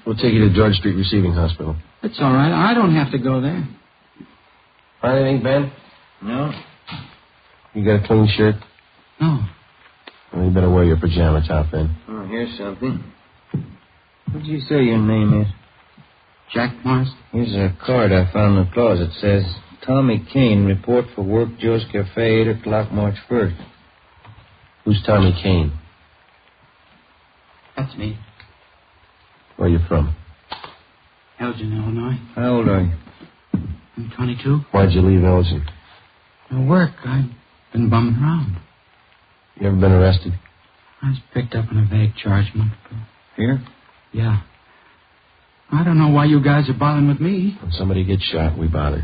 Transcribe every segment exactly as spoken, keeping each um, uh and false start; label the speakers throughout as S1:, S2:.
S1: We'll take you to George Street Receiving Hospital.
S2: It's all right. I don't have to go there.
S1: Find anything, Ben?
S3: No.
S1: You got a clean shirt?
S2: No.
S1: Well, you better wear your pajama top then.
S3: Oh, here's something. What did you say your name is?
S2: Jack Morris?
S3: Here's a card I found in the closet. It says, Tommy Kane, report for work, Joe's Cafe, eight o'clock, March first.
S1: Who's Tommy Kane?
S2: That's me.
S1: Where are you from?
S2: Elgin, Illinois.
S3: How old are you?
S2: I'm twenty-two.
S1: Why'd you leave Elgin?
S2: For work. I've been bumming around.
S1: You ever been arrested?
S2: I was picked up on a vague charge a month ago.
S3: Here?
S2: Yeah. I don't know why you guys are bothering with me.
S1: When somebody gets shot, we bother.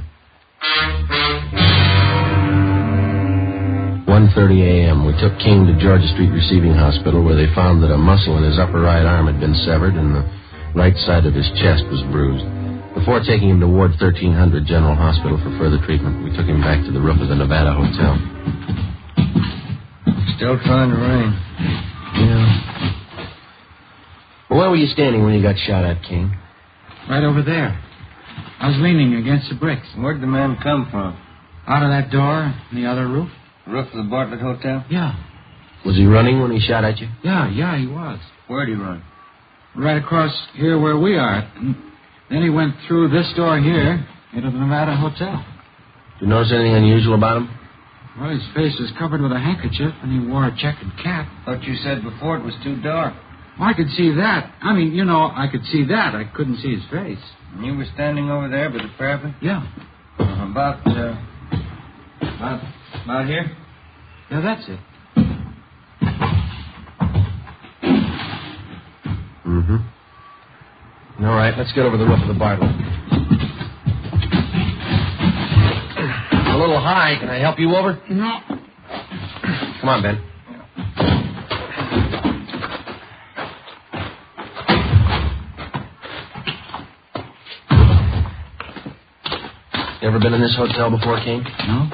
S1: one thirty a.m. We took King to Georgia Street Receiving Hospital, where they found that a muscle in his upper right arm had been severed and the right side of his chest was bruised. Before taking him to Ward thirteen hundred General Hospital for further treatment, we took him back to the roof of the Nevada Hotel.
S3: Still trying to rain.
S1: Yeah. Well, where were you standing when you got shot at, King?
S2: Right over there. I was leaning against the bricks.
S3: Where'd the man come from?
S2: Out of that door in the other roof?
S3: Roof of the Bartlett Hotel?
S2: Yeah.
S1: Was he running when he shot at you?
S2: Yeah, yeah, he was.
S3: Where'd he run?
S2: Right across here where we are. Then he went through this door here into the Nevada Hotel.
S1: Did you notice anything unusual about him?
S2: Well, his face was covered with a handkerchief, and he wore a checkered cap.
S3: Thought you said before it was too dark.
S2: Well, I could see that. I mean, you know, I could see that. I couldn't see his face.
S3: And you were standing over there by the parapet?
S2: Yeah.
S3: Uh, about, uh, about, about here?
S2: Yeah, that's it.
S1: Mm-hmm. All right, let's get over the roof of the Bartlett. A little high. Can I help you over?
S2: No.
S1: Come on, Ben. You ever been in this hotel before, King?
S2: No.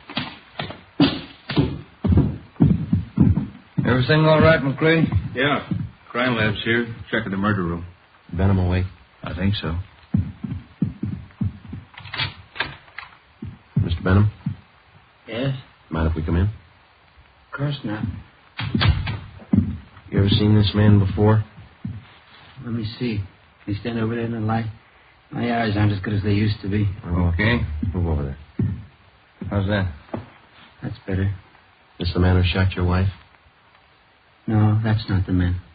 S3: Everything all right, McCready?
S4: Yeah. Crime lab's here. Checking the murder room.
S1: Benham awake?
S4: I think so.
S1: Mister Benham?
S2: Yes?
S1: Mind if we come in?
S2: Of course not.
S1: You ever seen this man before?
S2: Let me see. Can you stand over there in the light? My eyes aren't as good as they used to be.
S3: Okay.
S1: Move over there.
S3: How's that?
S2: That's better.
S1: This the man who shot your wife?
S2: No, that's not the man.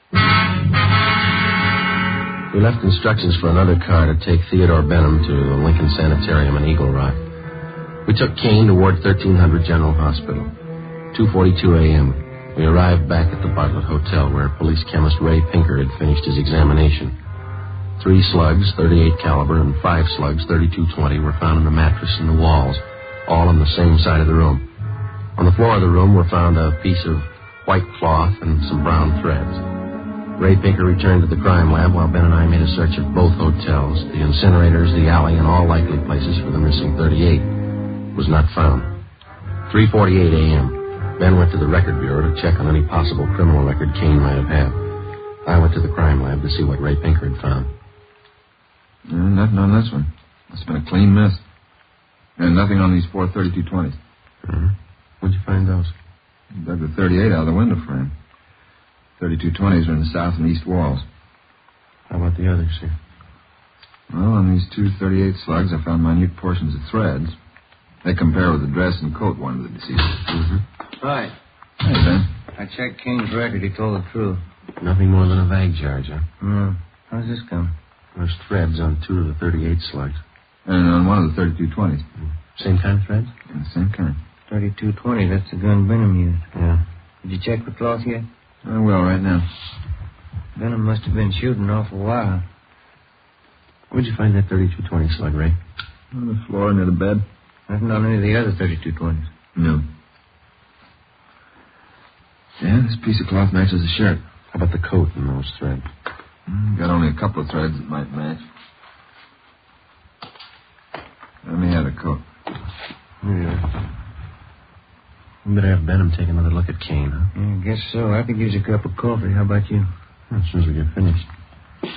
S1: We left instructions for another car to take Theodore Benham to the Lincoln Sanitarium in Eagle Rock. We took Kane to Ward thirteen hundred General Hospital. two forty-two a.m. We arrived back at the Bartlett Hotel, where police chemist Ray Pinker had finished his examination. Three slugs, thirty-eight caliber, and five slugs, thirty-two twenty, were found in the mattress and the walls, all on the same side of the room. On the floor of the room were found a piece of white cloth and some brown threads. Ray Pinker returned to the crime lab while Ben and I made a search of both hotels, the incinerators, the alley, and all likely places for the missing thirty-eight. It was not found. three forty-eight a.m. Ben went to the record bureau to check on any possible criminal record Kane might have had. I went to the crime lab to see what Ray Pinker had found.
S5: Uh, nothing on this one. It's been a clean miss. And nothing on these four thirty-two twenties.
S1: Mm-hmm. Where'd you find those?
S5: Dug the thirty-eight out of the window frame. thirty-two twenties are in the south and east walls.
S1: How about the others here?
S5: Well, on these two thirty-eight slugs, I found minute portions of threads. They compare with the dress and coat worn of the deceased.
S1: Mm-hmm.
S3: Right.
S5: Hey, Ben.
S3: I checked King's record. He told the truth.
S1: Nothing more than a vague charge, huh?
S3: No. How's this come?
S1: There's threads on two of the thirty-eight slugs.
S5: And on one of the thirty-two twenties.
S1: Same kind of threads?
S5: Yeah, same kind.
S3: thirty-two twenty. That's the gun Benham used.
S1: Yeah.
S3: Did you check the cloth yet?
S5: I will right now.
S3: Benham must have been shooting an awful while.
S1: Where'd you find that thirty-two twenty slug, Ray?
S5: On the floor near the bed.
S3: Nothing on any of the other thirty-two twenties.
S5: No. Yeah, this piece of cloth matches the shirt.
S1: How about the coat and those threads?
S5: Mm, got only a couple of threads that might match. Let me have the coat.
S1: Here you are. We better have Benham take another look at Kane, huh?
S3: Yeah, I guess so. I could use a cup of coffee. How about you?
S1: As soon as we get finished.